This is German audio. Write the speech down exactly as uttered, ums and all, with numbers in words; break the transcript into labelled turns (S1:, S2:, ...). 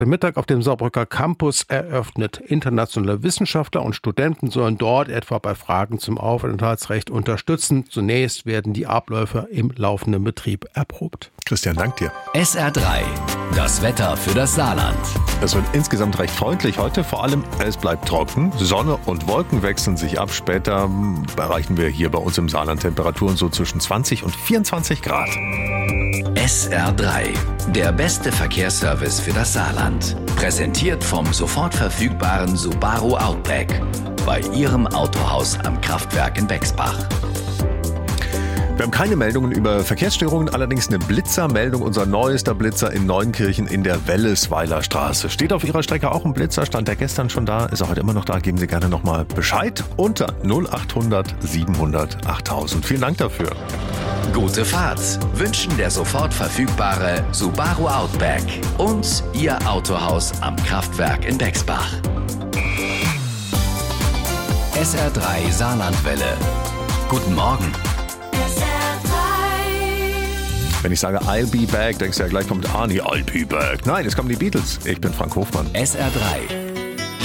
S1: Mittag auf dem Saarbrücker Campus eröffnet. Internationale Wissenschaftler und Studenten sollen dort etwa bei Fragen zum Aufenthaltsrecht unterstützen. Zunächst werden die Abläufe im laufenden Betrieb erprobt.
S2: Christian, dank dir.
S3: S R drei, das Wetter für das Saarland.
S2: Es wird insgesamt recht freundlich heute. Vor allem, es bleibt trocken. Sonne und Wolken wechseln sich ab. Später erreichen wir hier bei uns im Saarland Temperaturen so zwischen zwanzig und vierundzwanzig Grad.
S3: S R drei, der beste Verkehrsservice für das Saarland. Präsentiert vom sofort verfügbaren Subaru Outback. Bei Ihrem Autohaus am Kraftwerk in Bexbach.
S2: Wir haben keine Meldungen über Verkehrsstörungen, allerdings eine Blitzermeldung. Unser neuester Blitzer in Neunkirchen in der Wellesweiler Straße. Steht auf Ihrer Strecke auch ein Blitzer? Stand der gestern schon da? Ist er heute immer noch da? Geben Sie gerne nochmal Bescheid unter null achthundert siebenhundert achttausend. Vielen Dank dafür.
S3: Gute Fahrt wünschen der sofort verfügbare Subaru Outback und Ihr Autohaus am Kraftwerk in Bexbach. S R drei Saarlandwelle. Guten Morgen.
S2: Wenn ich sage I'll be back, denkst du ja gleich kommt Arnie, I'll be back. Nein, es kommen die Beatles. Ich bin Frank Hofmann.
S3: S R drei.